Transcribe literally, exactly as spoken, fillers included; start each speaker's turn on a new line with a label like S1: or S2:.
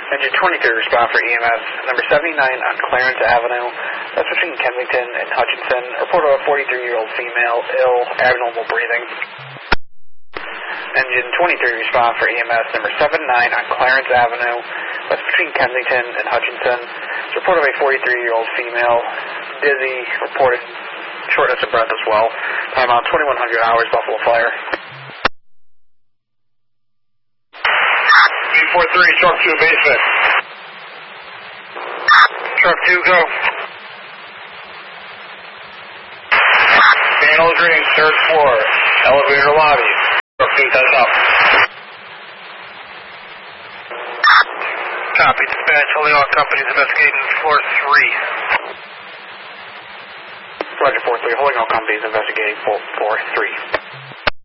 S1: Engine twenty-three, respond for E M S number seventy-nine on Clarence Avenue. That's between Kensington and Hutchinson. Report of a forty-three-year-old female, ill, abnormal breathing. Engine twenty-three, respond for E M S number seventy-nine on Clarence Avenue. That's between Kensington and Hutchinson. Report of a forty-three-year-old female, dizzy, reported shortness of breath as well. Timeout twenty-one hundred hours, Buffalo Fire.
S2: three four three, truck two, basement. Truck two, go. Panels reading third floor, elevator lobby. Truck two, that's up. Copy, dispatch, holding all companies investigating floor three.
S1: Roger, four three, holding all companies investigating floor three.